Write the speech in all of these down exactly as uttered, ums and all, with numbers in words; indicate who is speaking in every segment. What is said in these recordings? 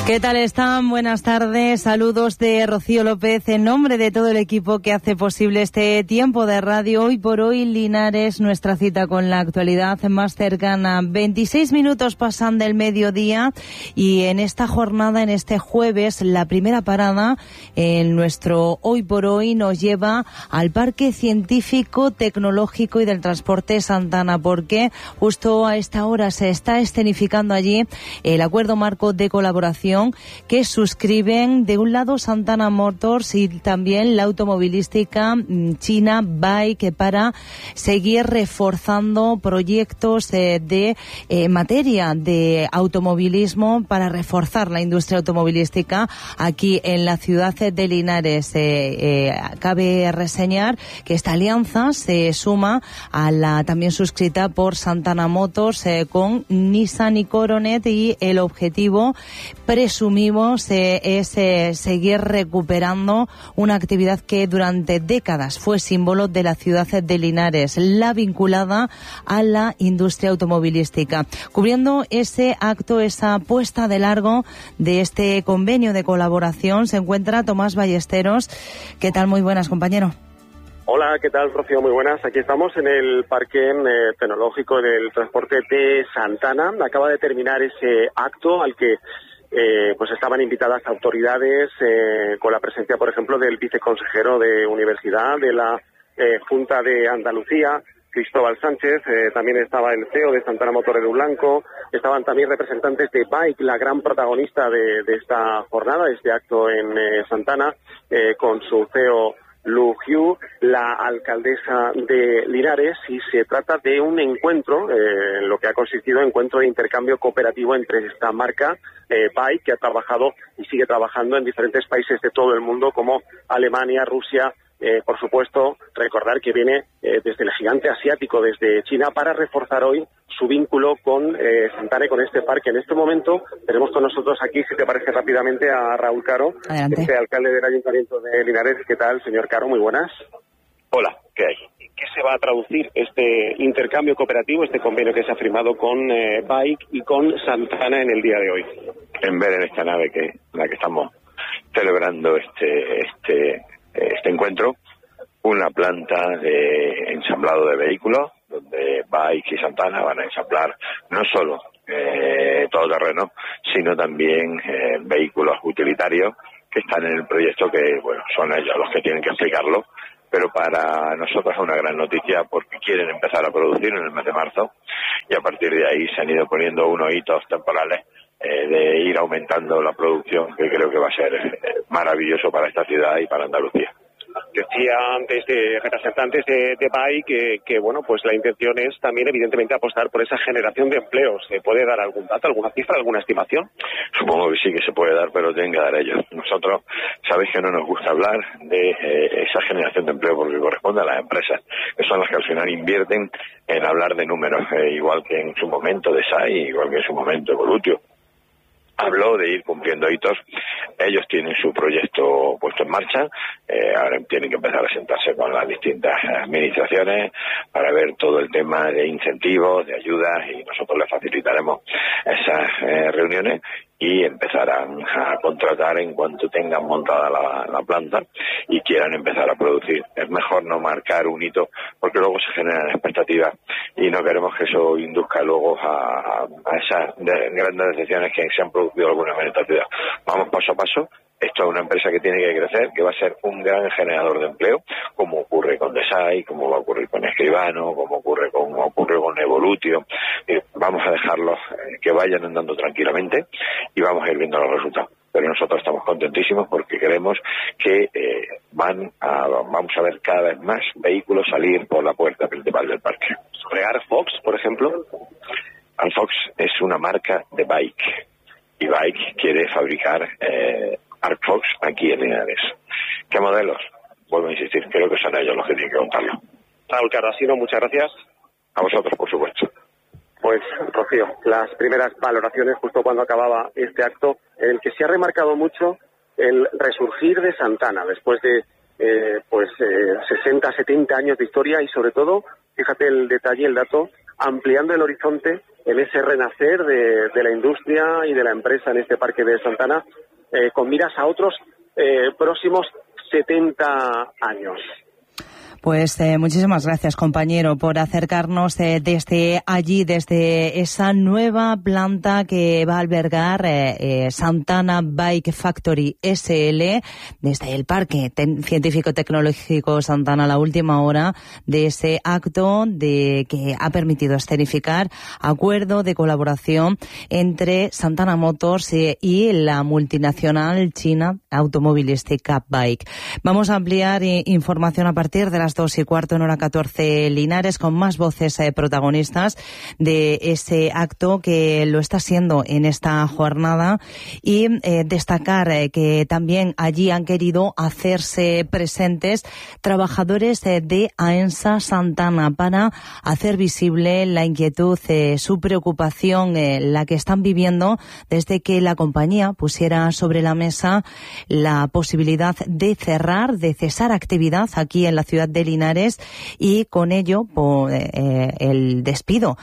Speaker 1: ¿Qué tal están? Buenas tardes. Saludos de Rocío López en nombre de todo el equipo que hace posible este tiempo de radio. Hoy por hoy, Linares, nuestra cita con la actualidad más cercana. veintiséis minutos pasan del mediodía y en esta jornada, en este jueves, la primera parada en nuestro Hoy por Hoy nos lleva al Parque Científico, Tecnológico y del Transporte Santana, porque justo a esta hora se está escenificando allí el acuerdo marco de colaboración que suscriben de un lado Santana Motors y también la automovilística china Bike para seguir reforzando proyectos eh, de eh, materia de automovilismo para reforzar la industria automovilística aquí en la ciudad de Linares. Eh, eh, cabe reseñar que esta alianza se suma a la también suscrita por Santana Motors eh, con Nissan y Coronet, y el objetivo presumimos eh, es eh, seguir recuperando una actividad que durante décadas fue símbolo de la ciudad de Linares, la vinculada a la industria automovilística. Cubriendo ese acto, esa puesta de largo de este convenio de colaboración, se encuentra Tomás Ballesteros. ¿Qué tal? Muy buenas, compañero.
Speaker 2: Hola, ¿qué tal, Rocío? Muy buenas. Aquí estamos en el Parque eh, Tecnológico del Transporte de Santana. Acaba de terminar ese acto al que Eh, pues estaban invitadas autoridades eh, con la presencia, por ejemplo, del viceconsejero de Universidad de la eh, Junta de Andalucía, Cristóbal Sánchez. Eh, también estaba el C E O de Santana Motores de Blanco. Estaban también representantes de Bike, la gran protagonista de, de esta jornada, de este acto en eh, Santana, eh, con su C E O Lu Hu, la alcaldesa de Linares, y se trata de un encuentro, eh, lo que ha consistido en encuentro de intercambio cooperativo entre esta marca eh, Bike, que ha trabajado y sigue trabajando en diferentes países de todo el mundo, como Alemania, Rusia. Eh, por supuesto, recordar que viene eh, desde el gigante asiático, desde China, para reforzar hoy su vínculo con eh, Santana y con este parque. En este momento tenemos con nosotros aquí, si te parece rápidamente, a Raúl Caro, este alcalde del Ayuntamiento de Linares. ¿Qué tal, señor Caro? Muy buenas.
Speaker 3: Hola, ¿qué hay?
Speaker 2: ¿Qué se va a traducir este intercambio cooperativo, este convenio que se ha firmado con eh, Bike y con Santana en el día de hoy?
Speaker 3: En ver en esta nave que en la que estamos celebrando este este este encuentro, una planta de ensamblado de vehículos, donde Bike y Santana van a ensamblar no solo eh, todoterreno, sino también eh, vehículos utilitarios que están en el proyecto, que bueno, son ellos los que tienen que explicarlo, pero para nosotros es una gran noticia porque quieren empezar a producir en el mes de marzo, y a partir de ahí se han ido poniendo unos hitos temporales eh, de ir aumentando la producción, que creo que va a ser eh, maravilloso para esta ciudad y para Andalucía.
Speaker 2: Decía antes de representantes de, de Bike que, que, bueno, pues la intención es también, evidentemente, apostar por esa generación de empleos. ¿Se puede dar algún dato, alguna cifra, alguna estimación?
Speaker 3: Supongo que sí que se puede dar, pero tienen que dar ellos. Nosotros, sabéis que no nos gusta hablar de eh, esa generación de empleo porque corresponde a las empresas, que son las que al final invierten en hablar de números, eh, igual que en su momento de S A I, igual que en su momento Evolutio habló de ir cumpliendo hitos. Ellos tienen su proyecto puesto en marcha, eh, ahora tienen que empezar a sentarse con las distintas administraciones para ver todo el tema de incentivos, de ayudas, y nosotros les facilitaremos esas eh, reuniones y empezarán a contratar en cuanto tengan montada la, la planta y quieran empezar a producir. Es mejor no marcar un hito porque luego se generan expectativas y no queremos que eso induzca luego a, a esas de, grandes decepciones que se han producido alguna vez en esta ciudad. Vamos paso a paso. Esto es una empresa que tiene que crecer, que va a ser un gran generador de empleo, como ocurre con Desai, como va a ocurrir con Escribano, como ocurre con, como ocurre con Evolutio. Eh, vamos a dejarlos eh, que vayan andando tranquilamente y vamos a ir viendo los resultados. Pero nosotros estamos contentísimos porque creemos que eh, van a, vamos a ver cada vez más vehículos salir por la puerta principal del parque.
Speaker 2: Sobre Arfox, por ejemplo.
Speaker 3: Arfox es una marca de Bike y Bike quiere fabricar eh, Arfox aquí en Linares. ¿Qué modelos? Vuelvo a insistir, creo que son ellos los que tienen que contarlo.
Speaker 2: Raúl Carrasino, muchas gracias.
Speaker 3: A vosotros, por supuesto.
Speaker 2: Pues, Rocío, las primeras valoraciones justo cuando acababa este acto, en el que se ha remarcado mucho el resurgir de Santana, después de eh, pues eh, sesenta, setenta años de historia, y sobre todo, fíjate el detalle, el dato, ampliando el horizonte en ese renacer de, de la industria y de la empresa en este parque de Santana, eh, con miras a otros eh, próximos setenta años.
Speaker 1: Pues eh, muchísimas gracias, compañero, por acercarnos eh, desde allí, desde esa nueva planta que va a albergar eh, eh, Santana Bike Factory S L, desde el Parque Científico-Tecnológico Santana, la última hora de ese acto de que ha permitido escenificar acuerdo de colaboración entre Santana Motors eh, y la multinacional china automovilística Bike. Vamos a ampliar eh, información a partir de las dos y cuarto en hora catorce Linares, con más voces eh, protagonistas de ese acto que lo está siendo en esta jornada, y eh, destacar eh, que también allí han querido hacerse presentes trabajadores eh, de AENSA Santana para hacer visible la inquietud, eh, su preocupación, eh, la que están viviendo desde que la compañía pusiera sobre la mesa la posibilidad de cerrar, de cesar actividad aquí en la ciudad de Linares, y con ello por, eh, el despido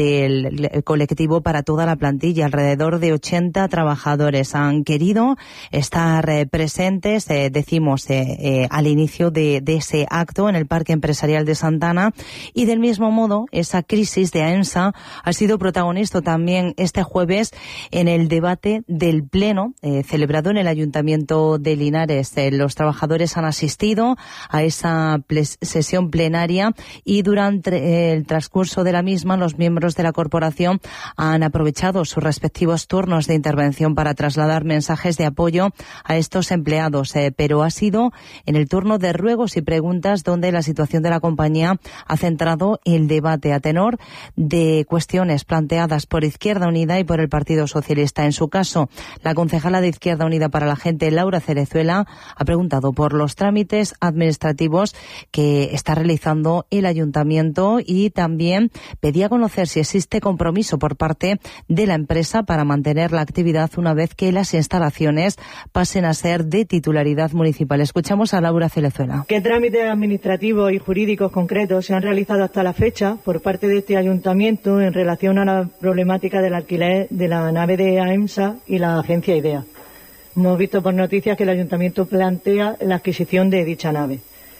Speaker 1: del colectivo para toda la plantilla. Alrededor de ochenta trabajadores han querido estar eh, presentes, eh, decimos, eh, eh, al inicio de, de ese acto en el Parque Empresarial de Santana, y del mismo modo esa crisis de AENSA ha sido protagonista también este jueves en el debate del Pleno eh, celebrado en el Ayuntamiento de Linares. Eh, los trabajadores han asistido a esa sesión plenaria, y durante el transcurso de la misma los miembros de la corporación han aprovechado sus respectivos turnos de intervención para trasladar mensajes de apoyo a estos empleados, eh, pero ha sido en el turno de ruegos y preguntas donde la situación de la compañía ha centrado el debate a tenor de cuestiones planteadas por Izquierda Unida y por el Partido Socialista. En su caso, la concejala de Izquierda Unida para la Gente, Laura Cerezuela, ha preguntado por los trámites administrativos que está realizando el ayuntamiento, y también pedía conocer si existe compromiso por parte de la empresa para mantener la actividad una vez que las instalaciones pasen a ser de titularidad municipal. Escuchamos a Laura Cerezuela.
Speaker 4: ¿Qué trámites administrativos y jurídicos concretos se han realizado hasta la fecha por parte de este ayuntamiento en relación a la problemática del alquiler de la nave de AENSA y la agencia IDEA? Hemos visto por noticias que el ayuntamiento plantea la adquisición de dicha nave.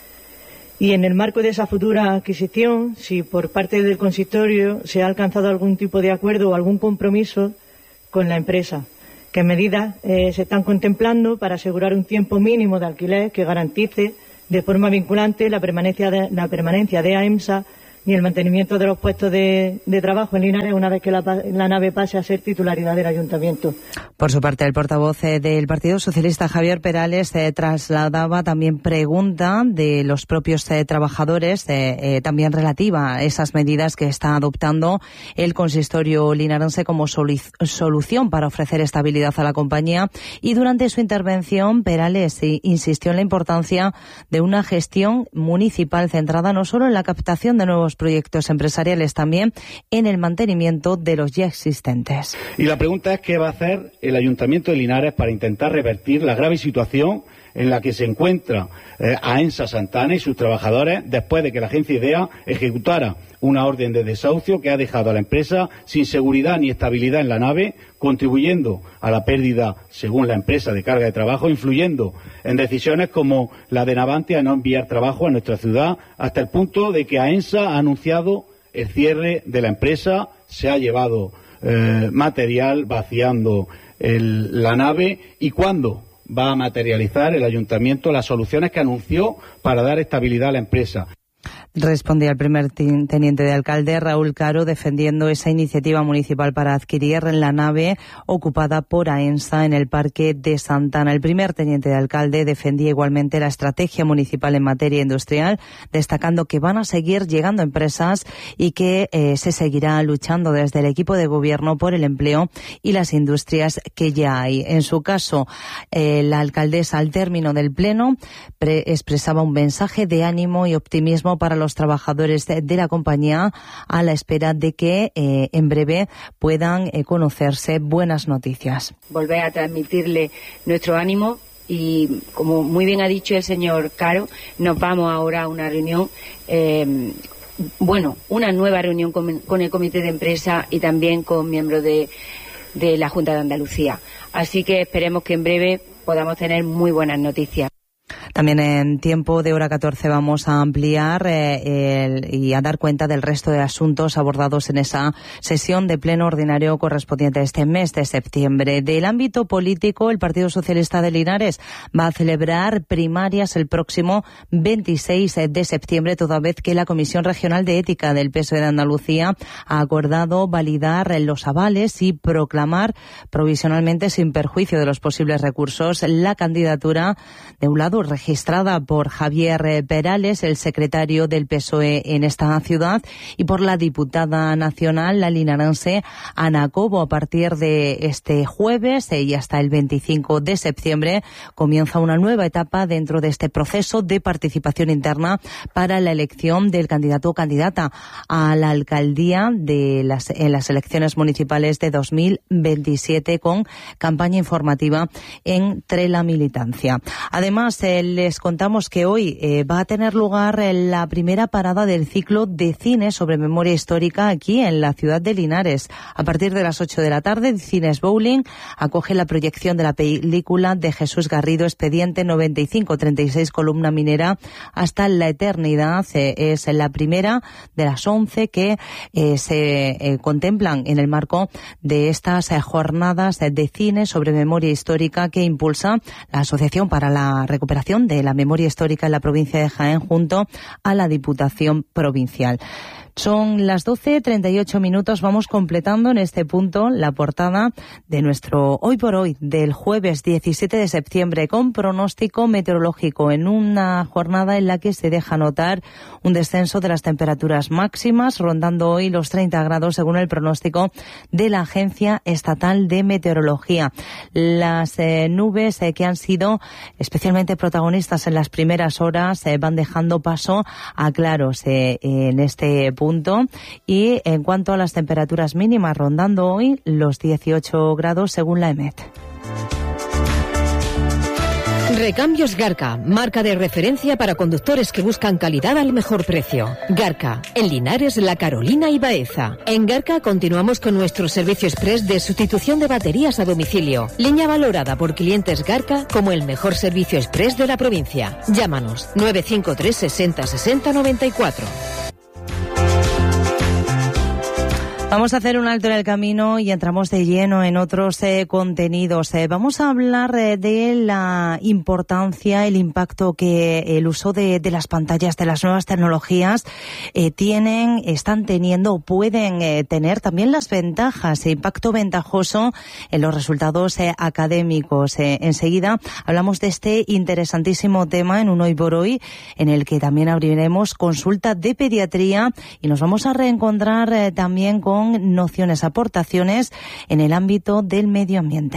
Speaker 4: Y en el marco de esa futura adquisición, si por parte del consistorio se ha alcanzado algún tipo de acuerdo o algún compromiso con la empresa, qué medidas eh, se están contemplando para asegurar un tiempo mínimo de alquiler que garantice de forma vinculante la permanencia de, la permanencia de AENSA y el mantenimiento de los puestos de, de trabajo en Linares una vez que la, la nave pase a ser titularidad del ayuntamiento. Por su parte, el portavoz eh, del Partido Socialista, Javier Perales, eh, trasladaba también pregunta de los propios eh, trabajadores, eh, eh, también relativa a esas medidas que está adoptando el consistorio linarense como solu solución para ofrecer estabilidad a la compañía. Y durante su intervención, Perales eh, insistió en la importancia de una gestión municipal centrada no solo en la captación de nuevos proyectos empresariales, también en el mantenimiento de los ya existentes.
Speaker 5: Y la pregunta es qué va a hacer el Ayuntamiento de Linares para intentar revertir la grave situación en la que se encuentra eh, AENSA Santana y sus trabajadores después de que la agencia IDEA ejecutara una orden de desahucio que ha dejado a la empresa sin seguridad ni estabilidad en la nave, contribuyendo a la pérdida, según la empresa, de carga de trabajo, influyendo en decisiones como la de Navantia a no enviar trabajo a nuestra ciudad, hasta el punto de que AENSA ha anunciado el cierre de la empresa, se ha llevado eh, material vaciando el, la nave. ¿Y cuándo va a materializar el ayuntamiento las soluciones que anunció para dar estabilidad a la empresa?
Speaker 1: Respondía el primer teniente de alcalde, Raúl Caro, defendiendo esa iniciativa municipal para adquirir la nave ocupada por AENSA en el Parque de Santana. El primer teniente de alcalde defendía igualmente la estrategia municipal en materia industrial, destacando que van a seguir llegando empresas y que eh, se seguirá luchando desde el equipo de gobierno por el empleo y las industrias que ya hay. En su caso, eh, la alcaldesa, al término del pleno, expresaba un mensaje de ánimo y optimismo para los trabajadores de, de la compañía, a la espera de que eh, en breve puedan eh, conocerse buenas noticias.
Speaker 6: Volver a transmitirle nuestro ánimo y, como muy bien ha dicho el señor Caro, nos vamos ahora a una reunión eh, bueno, una nueva reunión con, con el comité de empresa y también con miembros de, de la Junta de Andalucía. Así que esperemos que en breve podamos tener muy buenas noticias.
Speaker 1: También en tiempo de hora catorce vamos a ampliar eh, el, y a dar cuenta del resto de asuntos abordados en esa sesión de pleno ordinario correspondiente a este mes de septiembre. Del ámbito político, el Partido Socialista de Linares va a celebrar primarias el próximo veintiséis de septiembre, toda vez que la Comisión Regional de Ética del P S O E de Andalucía ha acordado validar los avales y proclamar provisionalmente, sin perjuicio de los posibles recursos, la candidatura de un lado registrada por Javier Perales, el secretario del P S O E en esta ciudad, y por la diputada nacional, la linarense Ana Cobo. A partir de este jueves y hasta el veinticinco de septiembre comienza una nueva etapa dentro de este proceso de participación interna para la elección del candidato o candidata a la alcaldía de las, en las elecciones municipales de dos mil veintisiete, con campaña informativa entre la militancia. Además, eh, les contamos que hoy eh, va a tener lugar la primera parada del ciclo de cine sobre memoria histórica aquí en la ciudad de Linares. A partir de las ocho de la tarde, Cines Bowling acoge la proyección de la película de Jesús Garrido, Expediente noventa y cinco treinta y seis, columna minera hasta la eternidad. Eh, es la primera de las once que eh, se eh, contemplan en el marco de estas eh, jornadas de cine sobre memoria histórica que impulsa la Asociación para la Recuperación de la Memoria Histórica en la provincia de Jaén junto a la Diputación Provincial. Son las doce treinta y ocho minutos. Vamos completando en este punto la portada de nuestro Hoy por Hoy del jueves diecisiete de septiembre, con pronóstico meteorológico en una jornada en la que se deja notar un descenso de las temperaturas máximas, rondando hoy los treinta grados según el pronóstico de la Agencia Estatal de Meteorología. Las eh, nubes eh, que han sido especialmente protagonistas en las primeras horas eh, van dejando paso a claros eh, en este punto. Punto. Y en cuanto a las temperaturas mínimas, rondando hoy los dieciocho grados según la EMET.
Speaker 7: Recambios Garca, marca de referencia para conductores que buscan calidad al mejor precio. Garca, en Linares, La Carolina y Baeza. En Garca continuamos con nuestro servicio express de sustitución de baterías a domicilio. Línea valorada por clientes Garca como el mejor servicio express de la provincia. Llámanos nueve cinco tres sesenta sesenta noventa y cuatro.
Speaker 1: Vamos a hacer un alto en el camino y entramos de lleno en otros eh, contenidos. Eh, vamos a hablar eh, de la importancia, el impacto que el uso de, de las pantallas, de las nuevas tecnologías eh, tienen, están teniendo o pueden eh, tener, también las ventajas, el impacto ventajoso en los resultados eh, académicos. Eh, enseguida hablamos de este interesantísimo tema en un Hoy por Hoy, en el que también abriremos consulta de pediatría y nos vamos a reencontrar eh, también con nociones, aportaciones en el ámbito del medio ambiente.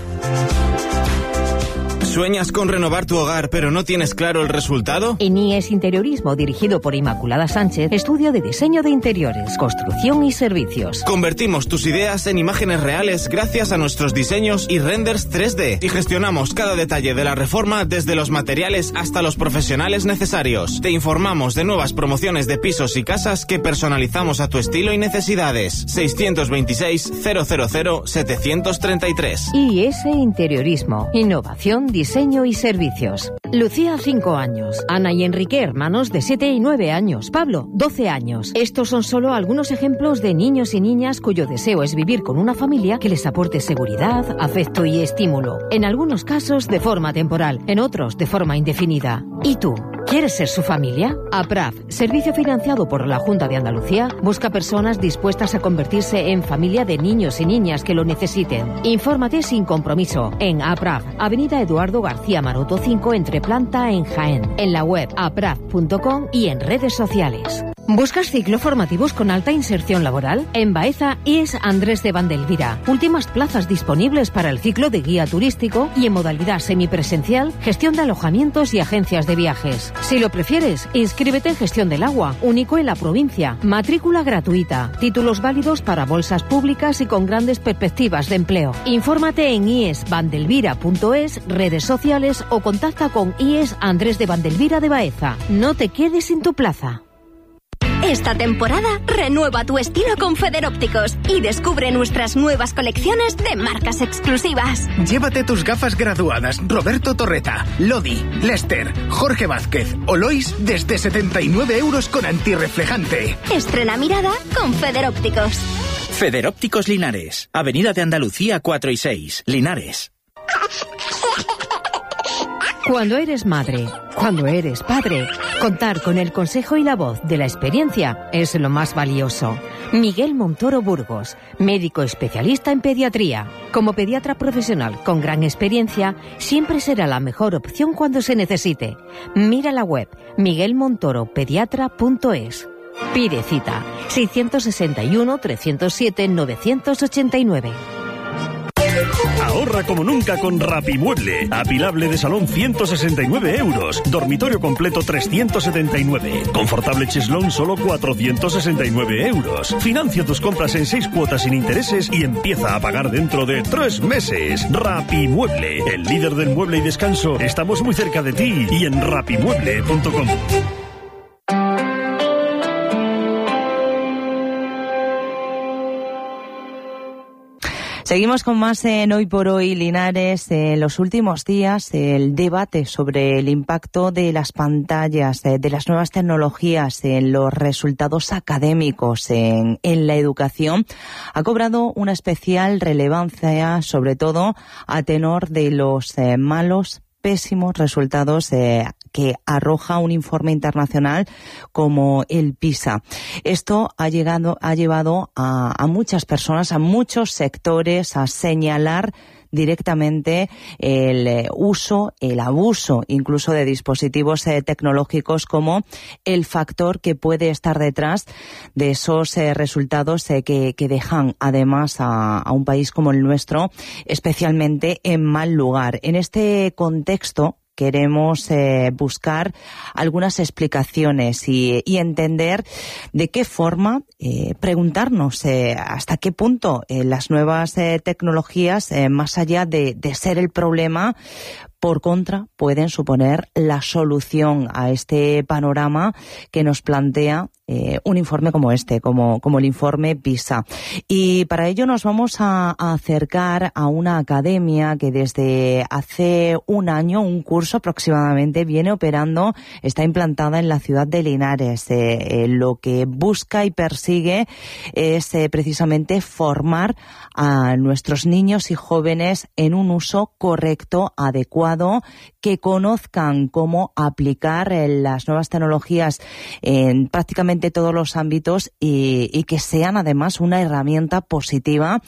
Speaker 8: ¿Sueñas con renovar tu hogar, pero no tienes claro el resultado?
Speaker 7: En I E S Interiorismo, dirigido por Inmaculada Sánchez, estudio de diseño de interiores, construcción y servicios.
Speaker 8: Convertimos tus ideas en imágenes reales gracias a nuestros diseños y renders tres D. Y gestionamos cada detalle de la reforma, desde los materiales hasta los profesionales necesarios. Te informamos de nuevas promociones de pisos y casas que personalizamos a tu estilo y necesidades. seiscientos veintiséis, cero cero cero, setecientos treinta y tres.
Speaker 7: I E S Interiorismo, innovación, diseño y servicios. Lucía, cinco años. Ana y Enrique, hermanos de siete y nueve años. Pablo, doce años. Estos son solo algunos ejemplos de niños y niñas cuyo deseo es vivir con una familia que les aporte seguridad, afecto y estímulo. En algunos casos de forma temporal, en otros de forma indefinida. ¿Y tú? ¿Quieres ser su familia? APRAF, servicio financiado por la Junta de Andalucía, busca personas dispuestas a convertirse en familia de niños y niñas que lo necesiten. Infórmate sin compromiso en APRAF, Avenida Eduardo García Maroto cinco, entre planta en Jaén, en la web apraf punto com y en redes sociales. ¿Buscas ciclo formativos con alta inserción laboral? En Baeza, I E S Andrés de Vandelvira. Últimas plazas disponibles para el ciclo de guía turístico y en modalidad semipresencial, gestión de alojamientos y agencias de viajes. Si lo prefieres, inscríbete en gestión del agua, único en la provincia. Matrícula gratuita. Títulos válidos para bolsas públicas y con grandes perspectivas de empleo. Infórmate en i e s vandelvira punto es, redes sociales o contacta con I E S Andrés de Vandelvira de Baeza. No te quedes sin tu plaza.
Speaker 9: Esta temporada renueva tu estilo con Federópticos y descubre nuestras nuevas colecciones de marcas exclusivas.
Speaker 10: Llévate tus gafas graduadas Roberto Torreta, Lodi, Lester, Jorge Vázquez o Lois desde setenta y nueve euros con antirreflejante.
Speaker 9: Estrena mirada con Federópticos.
Speaker 11: Federópticos Linares, Avenida de Andalucía cuatro y seis, Linares.
Speaker 7: Cuando eres madre, cuando eres padre, contar con el consejo y la voz de la experiencia es lo más valioso. Miguel Montoro Burgos, médico especialista en pediatría. Como pediatra profesional con gran experiencia, siempre será la mejor opción cuando se necesite. Mira la web miguel montoro pediatra punto es. Pide cita seiscientos sesenta y uno, trescientos siete, novecientos ochenta y nueve.
Speaker 12: Ahorra como nunca con Rapimueble. Apilable de salón ciento sesenta y nueve euros. Dormitorio completo trescientos setenta y nueve. Confortable cheslón solo cuatrocientos sesenta y nueve euros. Financia tus compras en seis cuotas sin intereses y empieza a pagar dentro de tres meses. Rapimueble, el líder del mueble y descanso. Estamos muy cerca de ti y en rapimueble punto com.
Speaker 1: Seguimos con más en Hoy por Hoy, Linares. En los últimos días, el debate sobre el impacto de las pantallas, de las nuevas tecnologías en los resultados académicos en, en la educación, ha cobrado una especial relevancia, sobre todo a tenor de los eh, malos pésimos resultados eh, que arroja un informe internacional como el PISA. Esto ha llegado, ha llevado a, a muchas personas, a muchos sectores, a señalar directamente el uso, el abuso incluso de dispositivos eh, tecnológicos como el factor que puede estar detrás de esos eh, resultados eh, que, que dejan además a, a un país como el nuestro especialmente en mal lugar. En este contexto queremos eh, buscar algunas explicaciones y, y entender de qué forma, eh, preguntarnos eh, hasta qué punto eh, las nuevas eh, tecnologías, eh, más allá de, de ser el problema, por contra, pueden suponer la solución a este panorama que nos plantea eh, un informe como este, como, como el informe PISA. Y para ello nos vamos a, a acercar a una academia que desde hace un año, un curso aproximadamente, viene operando, está implantada en la ciudad de Linares. Eh, eh, lo que busca y persigue es eh, precisamente formar a nuestros niños y jóvenes en un uso correcto, adecuado, que conozcan cómo aplicar eh, las nuevas tecnologías en prácticamente todos los ámbitos y, y que sean además una herramienta positiva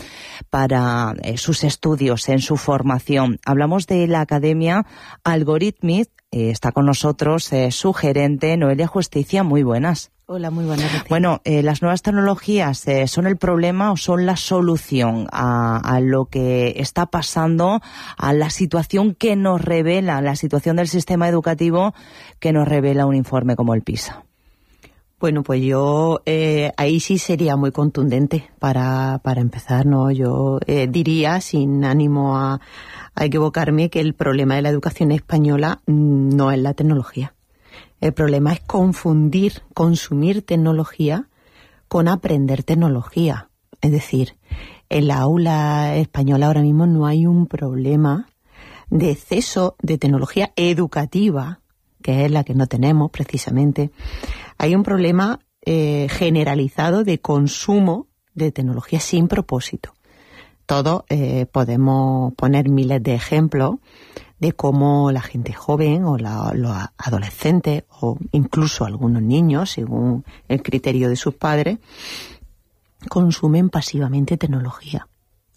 Speaker 1: para eh, sus estudios, en su formación. Hablamos de la Academia Algorithmic. Eh, está con nosotros eh, su gerente, Noelia Justicia. Muy buenas.
Speaker 13: Hola, muy buenas noches.
Speaker 1: Bueno, eh, ¿las nuevas tecnologías eh, son el problema o son la solución a, a lo que está pasando, a la situación que nos revela, la situación del sistema educativo que nos revela un informe como el PISA?
Speaker 13: Bueno, pues yo eh, ahí sí sería muy contundente para, para empezar, ¿no? Yo eh, diría, sin ánimo a, a equivocarme, que el problema de la educación española no es la tecnología. El problema es confundir, consumir tecnología con aprender tecnología. Es decir, en la aula española ahora mismo no hay un problema de exceso de tecnología educativa, que es la que no tenemos precisamente. Hay un problema eh, generalizado de consumo de tecnología sin propósito. Todos eh, podemos poner miles de ejemplos de cómo la gente joven o la, los adolescentes o incluso algunos niños, según el criterio de sus padres, consumen pasivamente tecnología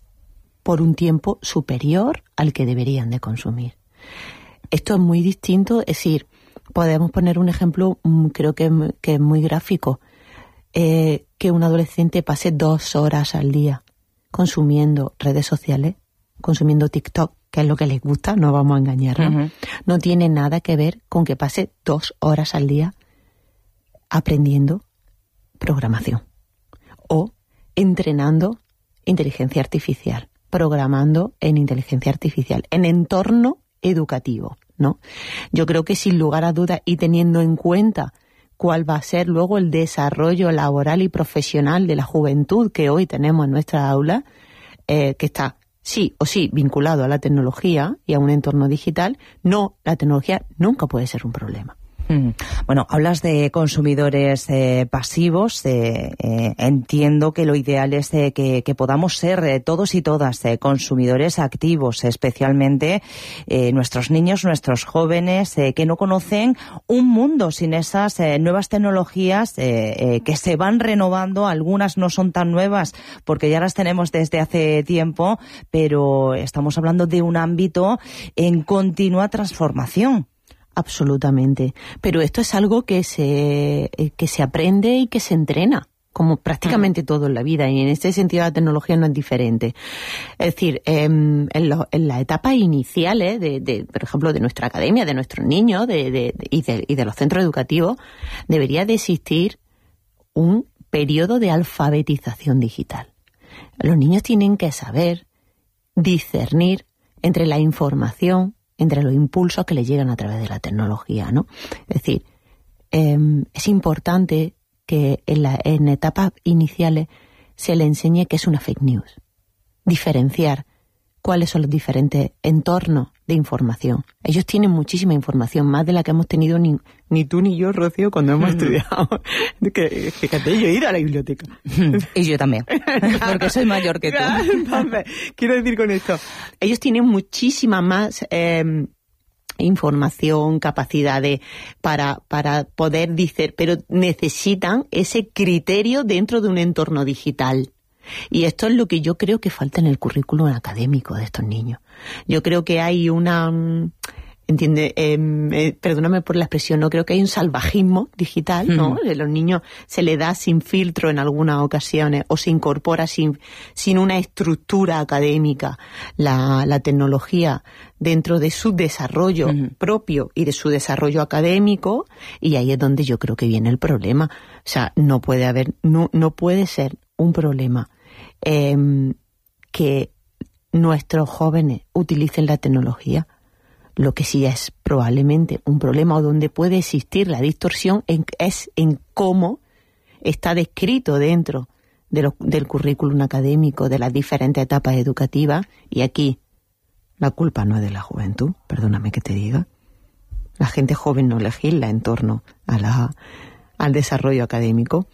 Speaker 13: por un tiempo superior al que deberían de consumir. Esto es muy distinto, es decir, podemos poner un ejemplo, creo que, que es muy gráfico, eh, que un adolescente pase dos horas al día consumiendo redes sociales, consumiendo TikTok, que es lo que les gusta, no vamos a engañarnos. Uh-huh. No tiene nada que ver con que pase dos horas al día aprendiendo programación o entrenando inteligencia artificial, programando en inteligencia artificial, en entorno educativo, ¿no? Yo creo que sin lugar a dudas y teniendo en cuenta cuál va a ser luego el desarrollo laboral y profesional de la juventud que hoy tenemos en nuestra aula, eh, que está sí o sí vinculado a la tecnología y a un entorno digital. No, la tecnología nunca puede ser un problema.
Speaker 1: Bueno, hablas de consumidores eh, pasivos. Eh, eh, entiendo que lo ideal es eh, que, que podamos ser eh, todos y todas eh, consumidores activos, especialmente eh, nuestros niños, nuestros jóvenes eh, que no conocen un mundo sin esas eh, nuevas tecnologías eh, eh, que se van renovando. Algunas no son tan nuevas porque ya las tenemos desde hace tiempo, pero estamos hablando de un ámbito en continua transformación.
Speaker 13: Absolutamente. Pero esto es algo que se, que se aprende y que se entrena, como prácticamente todo en la vida, y en este sentido la tecnología no es diferente. Es decir, eh, en, lo, en las etapas iniciales, de, de, por ejemplo, de nuestra academia, de nuestros niños de, de, de, y, de, y de los centros educativos, debería de existir un periodo de alfabetización digital. Los niños tienen que saber discernir entre la información, entre los impulsos que les llegan a través de la tecnología, ¿no? Es decir, eh, es importante que en, la, en etapas iniciales se le enseñe qué es una fake news, diferenciar cuáles son los diferentes entornos de información. Ellos tienen muchísima información, más de la que hemos tenido ni, ni tú ni yo, Rocío, cuando hemos mm. estudiado. que, fíjate, yo he ido a la biblioteca.
Speaker 1: Y yo también, porque soy mayor que tú.
Speaker 13: Entonces, quiero decir con esto, ellos tienen muchísima más eh, información, capacidades para, para poder decir, pero necesitan ese criterio dentro de un entorno digital. Y esto es lo que yo creo que falta en el currículum académico de estos niños. Yo creo que hay una... Entiende, eh, eh, perdóname por la expresión, no creo que hay un salvajismo digital, ¿no? Mm. Los niños se le da sin filtro en algunas ocasiones o se incorpora sin, sin una estructura académica la, la tecnología dentro de su desarrollo mm. propio y de su desarrollo académico, y ahí es donde yo creo que viene el problema. O sea, no puede haber, no, no puede ser un problema eh, que nuestros jóvenes utilicen la tecnología. Lo que sí es probablemente un problema o donde puede existir la distorsión en, es en cómo está descrito dentro de lo, del currículum académico de las diferentes etapas educativas. Y aquí la culpa no es de la juventud, perdóname que te diga. La gente joven no legisla en torno a la, al desarrollo académico,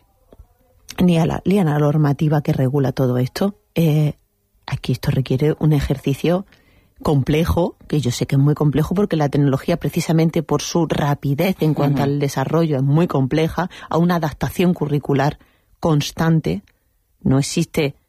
Speaker 13: ni a la, ni a la normativa que regula todo esto. Eh, aquí esto requiere un ejercicio complejo, que yo sé que es muy complejo porque la tecnología, precisamente por su rapidez en cuanto uh-huh. al desarrollo, es muy compleja, a una adaptación curricular constante. No existe